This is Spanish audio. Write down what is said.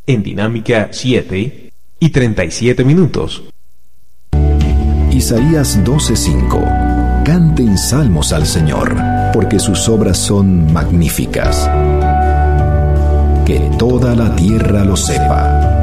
en Dinámica 7:37. Isaías 12:5. Canten salmos al Señor, porque sus obras son magníficas. Que toda la tierra lo sepa.